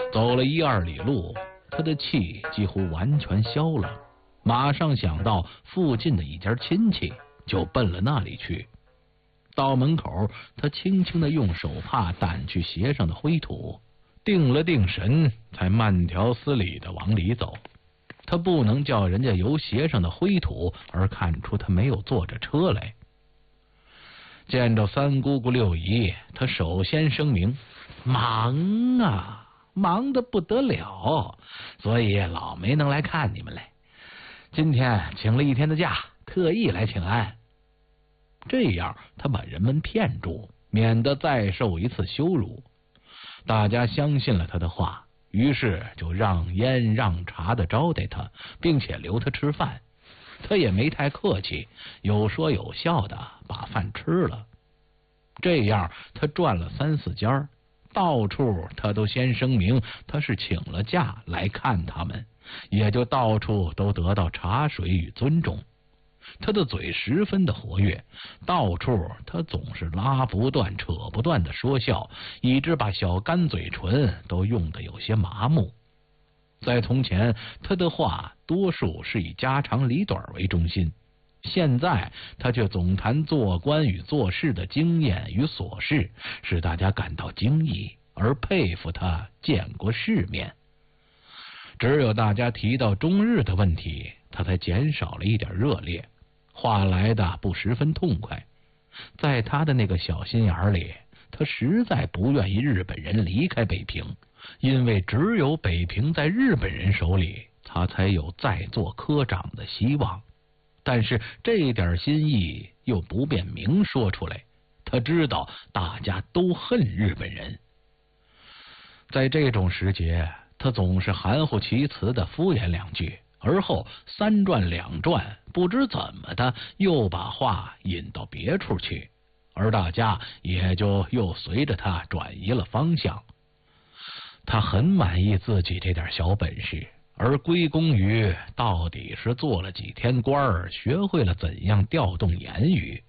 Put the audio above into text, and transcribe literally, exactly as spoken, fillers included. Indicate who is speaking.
Speaker 1: 走了一二里路，他的气几乎完全消了，马上想到附近的一家亲戚，就奔了那里去。到门口，他轻轻地用手帕掸去鞋上的灰土，定了定神，才慢条斯理地往里走。他不能叫人家由鞋上的灰土而看出他没有坐着车来。见着三姑姑六姨，他首先声明：忙啊，忙得不得了，所以老没能来看你们来。今天请了一天的假，特意来请安。这样他把人们骗住，免得再受一次羞辱。大家相信了他的话，于是就让烟让茶的招待他，并且留他吃饭。他也没太客气，有说有笑的把饭吃了。这样他转了三四家，到处他都先声明他是请了假来看他们，也就到处都得到茶水与尊重。他的嘴十分的活跃，到处他总是拉不断扯不断的说笑，以致把小干嘴唇都用得有些麻木。在从前，他的话多数是以家长里短为中心，现在他却总谈做官与做事的经验与琐事，使大家感到惊异，而佩服他见过世面。只有大家提到中日的问题，他才减少了一点热烈，话来的不十分痛快。在他的那个小心眼里，他实在不愿意日本人离开北平，因为只有北平在日本人手里，他才有再做科长的希望。但是这点心意又不便明说出来，他知道大家都恨日本人。在这种时节，他总是含糊其辞的敷衍两句，而后三转两转，不知怎么的又把话引到别处去，而大家也就又随着他转移了方向。他很满意自己这点小本事，而归功于到底是做了几天官儿，学会了怎样调动言语。